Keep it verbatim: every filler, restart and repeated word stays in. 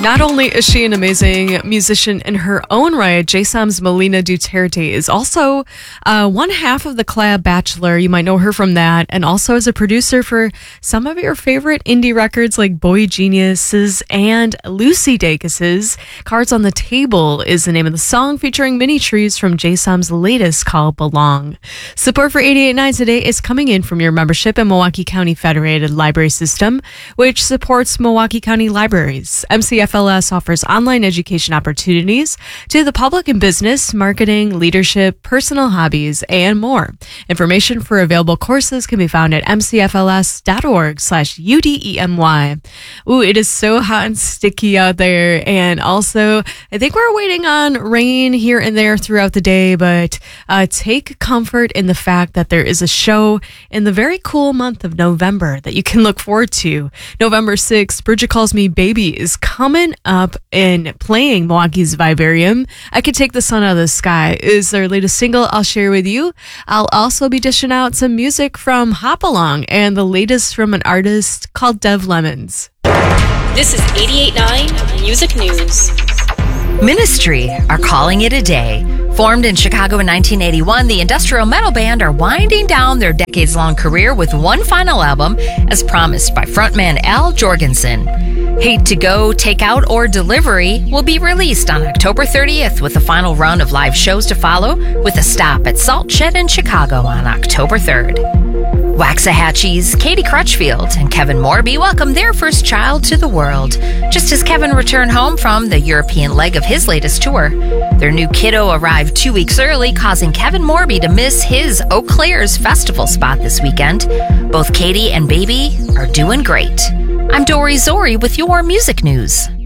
Not only is she an amazing musician in her own right, J S O M's Melina Duterte is also uh, one half of the collab Bachelor. You might know her from that, and also as a producer for some of your favorite indie records like Boy Geniuses and Lucy Dacus's. Cards on the Table is the name of the song, featuring mini trees from J S O M's latest called Belong. Support for eighty-eight point nine today is coming in from your membership in Milwaukee County Federated Library System, which supports Milwaukee County libraries. M C F L S offers online education opportunities to the public in business, marketing, leadership, personal hobbies, and more. Information for available courses can be found at mcfls.org slash UDEMY. Ooh, it is so hot and sticky out there. And also, I think we're waiting on rain here and there throughout the day, but uh, take comfort in the fact that there is a show in the very cool month of November that you can look forward to. November sixth, Bridget Calls Me Baby is coming up and playing Milwaukee's Vivarium. I Could Take the Sun Out of the Sky is their latest single I'll share with you. I'll also be dishing out some music from Hop Along and the latest from an artist called Dev Lemons. This is eighty-eight point nine Music News. Ministry are calling it a day. Formed in Chicago in nineteen eighty-one, the industrial metal band are winding down their decades-long career with one final album, as promised by frontman Al Jorgensen. Hate to Go, Takeout, or Delivery will be released on October thirtieth, with a final run of live shows to follow, with a stop at Salt Shed in Chicago on October third. Waxahachie's Katie Crutchfield and Kevin Morby welcome their first child to the world, just as Kevin returned home from the European leg of his latest tour. Their new kiddo arrived two weeks early, causing Kevin Morby to miss his Eau Claire's festival spot this weekend. Both Katie and baby are doing great. I'm Dory Zori with your music news.